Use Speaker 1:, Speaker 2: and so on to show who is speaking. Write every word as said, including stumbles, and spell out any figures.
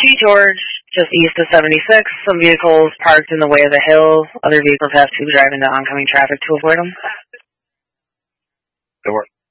Speaker 1: T. George, just east of seventy-six. Some vehicles parked in the way of the hill. Other vehicles have to drive into oncoming traffic to avoid them.
Speaker 2: Good work.